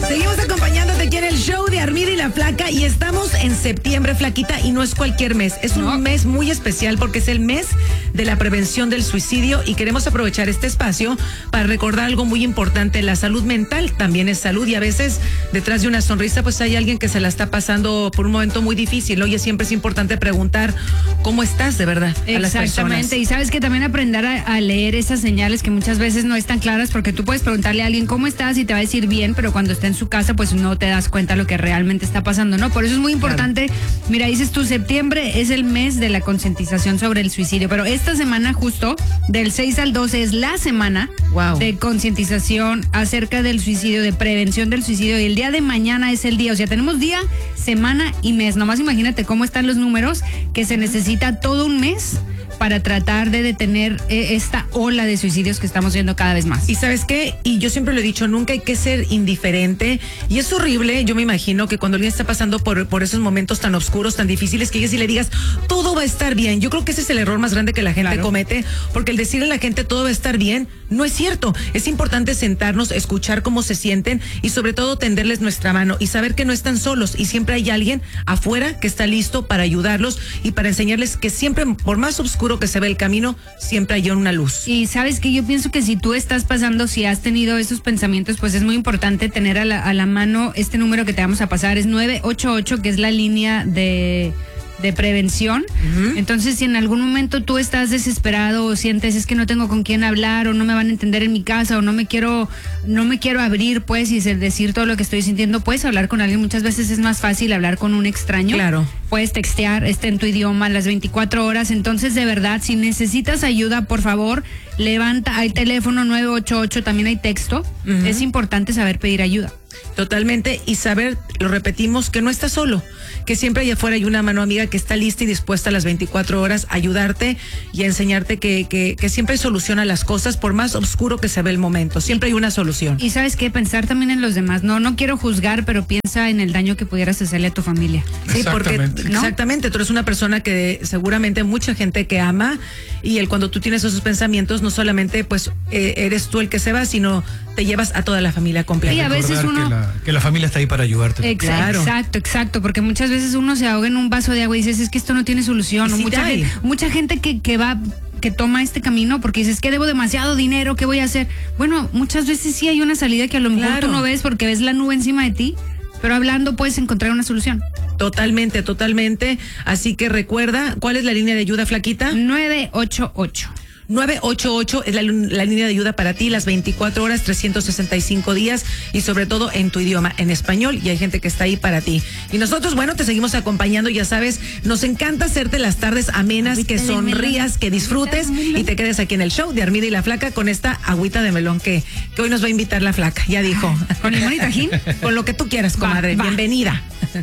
Seguimos acompañándote aquí en el show de Armida y la Flaca y estamos en septiembre, Flaquita, y no es cualquier mes. Es un mes muy especial porque es el mes de la prevención del suicidio y queremos aprovechar este espacio para recordar algo muy importante. La salud mental también es salud y a veces detrás de una sonrisa pues hay alguien que se la está pasando por un momento muy difícil. Oye, siempre es importante preguntar cómo estás de verdad a las personas. Exactamente, y sabes que también aprender a leer esas señales que muchas veces no están claras, porque tú puedes preguntarle a alguien cómo estás y te va a decir bien, pero cuando está en su casa pues no te das cuenta lo que realmente está pasando, ¿no? Por eso es muy importante. Claro. Mira, dices tú, septiembre es el mes de la concientización sobre el suicidio, pero esta semana justo del 6 al 12 es la semana de concientización acerca del suicidio, de prevención del suicidio, y el día de mañana es el día, o sea, tenemos día, semana y mes. Nomás imagínate cómo están los números, que se necesita todo un mes para tratar de detener esta ola de suicidios que estamos viendo cada vez más. Y ¿sabes qué? Y yo siempre lo he dicho, nunca hay que ser indiferente. Y es horrible, yo me imagino que cuando alguien está pasando por esos momentos tan oscuros, tan difíciles, que llegues y le digas, todo va a estar bien. Yo creo que ese es el error más grande que la gente comete, porque el decirle a la gente todo va a estar bien, no es cierto. Es importante sentarnos, escuchar cómo se sienten y sobre todo tenderles nuestra mano y saber que no están solos y siempre hay alguien afuera que está listo para ayudarlos y para enseñarles que siempre, por más oscuro que se ve el camino, siempre hay una luz. Y sabes que yo pienso que si tú estás pasando, si has tenido esos pensamientos, pues es muy importante tener a la mano este número que te vamos a pasar, es 988, que es la línea de prevención. Entonces, si en algún momento tú estás desesperado o sientes es que no tengo con quién hablar o no me van a entender en mi casa o no me quiero abrir, pues, y decir todo lo que estoy sintiendo, puedes hablar con alguien. Muchas veces es más fácil hablar con un extraño. Claro. Puedes textear, está en tu idioma las 24 horas. Entonces, de verdad, si necesitas ayuda, por favor, levanta, hay teléfono 988, también hay texto. Es importante saber pedir ayuda. Totalmente, y saber, lo repetimos, que no estás solo, que siempre allá afuera hay una mano amiga que está lista y dispuesta a las 24 horas a ayudarte y a enseñarte que siempre hay solución a las cosas, por más oscuro que se ve el momento, siempre hay una solución. Y sabes qué, pensar también en los demás, no quiero juzgar, pero piensa en el daño que pudieras hacerle a tu familia. Sí, porque exactamente, tú eres una persona que seguramente mucha gente que ama, y cuando tú tienes esos pensamientos, no solamente pues eres tú el que se va, sino te llevas a toda la familia completa. Y a veces que la familia está ahí para ayudarte. Exacto, porque muchas veces uno se ahoga en un vaso de agua y dices, es que esto no tiene solución. Sí, mucha gente que toma este camino porque dices, que debo demasiado dinero, ¿qué voy a hacer? Bueno, muchas veces sí hay una salida que a lo mejor tú no ves porque ves la nube encima de ti, pero hablando puedes encontrar una solución. Totalmente. Así que recuerda, ¿cuál es la línea de ayuda, Flaquita? 988. 988 es la línea de ayuda para ti, las 24 horas, 365 días y sobre todo en tu idioma, en español, y hay gente que está ahí para ti. Y nosotros, bueno, te seguimos acompañando, ya sabes, nos encanta hacerte las tardes amenas, que sonrías, que disfrutes y te quedes aquí en el show de Armida y la Flaca con esta agüita de melón que hoy nos va a invitar la Flaca, ya dijo. ¿Con limón y tajín? Con lo que tú quieras, comadre. Bienvenida.